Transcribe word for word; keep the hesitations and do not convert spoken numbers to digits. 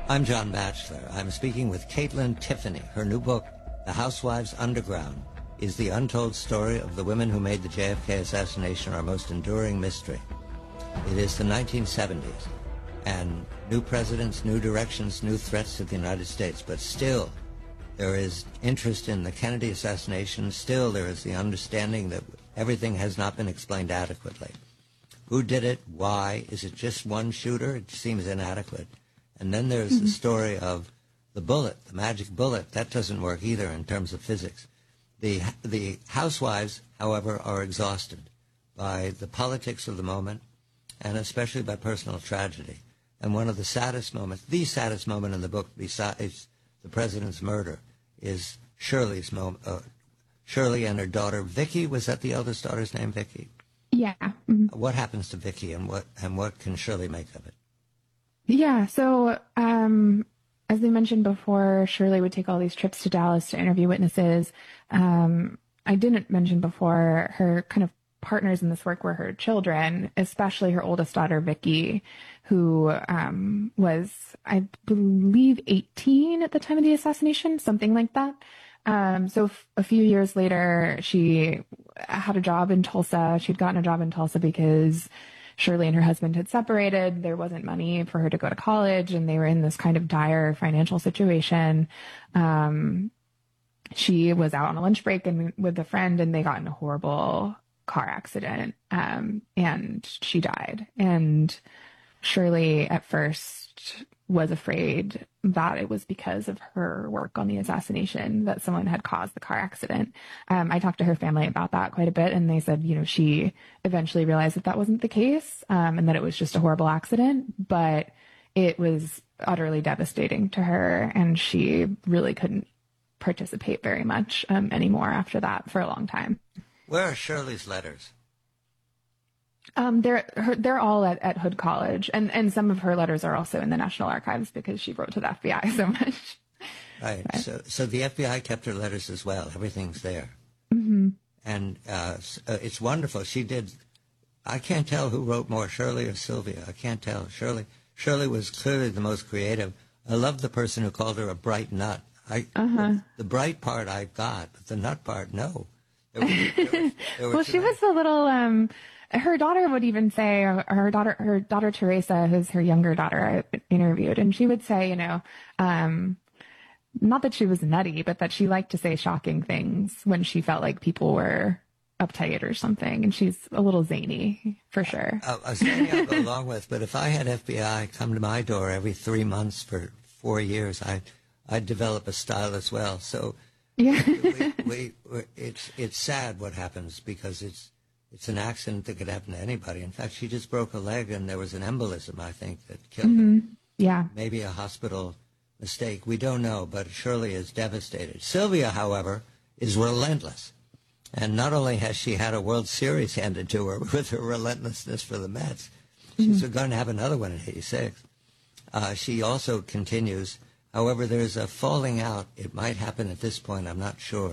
I'm John Batchelor. I'm speaking with Caitlin Tiffany. Her new book, The Housewives Underground, is the untold story of the women who made the J F K assassination our most enduring mystery. It is the nineteen seventies, and new presidents, new directions, new threats to the United States, but still there is interest in the Kennedy assassination. Still there is the understanding that everything has not been explained adequately. Who did it? Why? Is it just one shooter? It seems inadequate. And then there's mm-hmm. the story of the bullet, the magic bullet. That doesn't work either in terms of physics. The, the housewives, however, are exhausted by the politics of the moment and especially by personal tragedy. And one of the saddest moments, the saddest moment in the book besides the president's murder, is Shirley's moment. Uh, Shirley and her daughter, Vicky. Was that the eldest daughter's name, Vicky? Yeah. Mm-hmm. What happens to Vicky, and what and what can Shirley make of it? Yeah, so um, as I mentioned before, Shirley would take all these trips to Dallas to interview witnesses. Um, I didn't mention before, her kind of partners in this work were her children, especially her oldest daughter, Vicky, who um, was, I believe, eighteen at the time of the assassination, something like that. Um, so f- a few years later, she had a job in Tulsa. She'd gotten a job in Tulsa because Shirley and her husband had separated. There wasn't money for her to go to college, and they were in this kind of dire financial situation. Um, she was out on a lunch break and with a friend, and they got in a horrible car accident, um, and she died. And Shirley at first was afraid that it was because of her work on the assassination that someone had caused the car accident. Um, I talked to her family about that quite a bit, and they said, you know, she eventually realized that that wasn't the case, um, and that it was just a horrible accident, but it was utterly devastating to her, and she really couldn't participate very much um, anymore after that for a long time. Where are Shirley's letters? Um, they're her, they're all at, at Hood College, and, and some of her letters are also in the National Archives because she wrote to the F B I so much. Right. But. So so the F B I kept her letters as well. Everything's there. Mm-hmm. And uh, uh, it's wonderful. She did. I can't tell who wrote more, Shirley or Sylvia. I can't tell. Shirley Shirley was clearly the most creative. I love the person who called her a bright nut. I uh-huh. the, the bright part I got, but the nut part, no. There were, there were, there were well, she was a little. Um, Her daughter would even say, her daughter, her daughter Teresa, who's her younger daughter, I interviewed, and she would say, you know, um, not that she was nutty, but that she liked to say shocking things when she felt like people were uptight or something. And she's a little zany, for sure. Uh, uh, zany I'll go along with, but if I had F B I come to my door every three months for four years, I, I'd develop a style as well. So yeah. we, we, we, it's it's sad what happens because it's. It's an accident that could happen to anybody. In fact, she just broke a leg, and there was an embolism, I think, that killed mm-hmm. her. Yeah. Maybe a hospital mistake. We don't know, but Shirley is devastated. Sylvia, however, is relentless. And not only has she had a World Series handed to her with her relentlessness for the Mets, she's mm-hmm. going to have another one in eighty-six. Uh, she also continues. However, there's a falling out. It might happen at this point, I'm not sure,